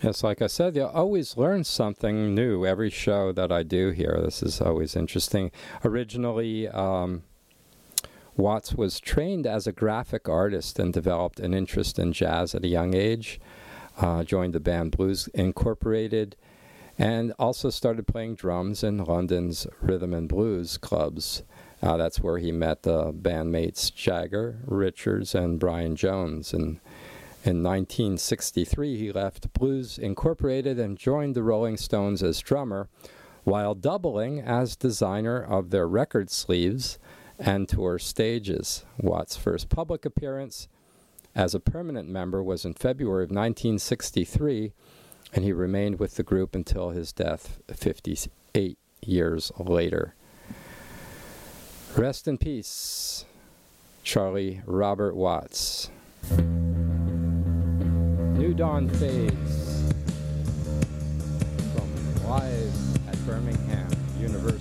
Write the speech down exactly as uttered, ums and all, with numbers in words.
Yes, like I said, you always learn something new every show that I do here. This is always interesting. Originally, um, Watts was trained as a graphic artist and developed an interest in jazz at a young age. Uh, joined the band Blues Incorporated, and also started playing drums in London's rhythm and blues clubs. Uh, that's where he met the bandmates Jagger, Richards, and Brian Jones. And in nineteen sixty-three, he left Blues Incorporated and joined the Rolling Stones as drummer, while doubling as designer of their record sleeves and tour stages. Watts' first public appearance as a permanent member was in February of nineteen sixty-three, and he remained with the group until his death fifty-eight years later. Rest in peace, Charlie Robert Watts. New Dawn fades from live at Birmingham University.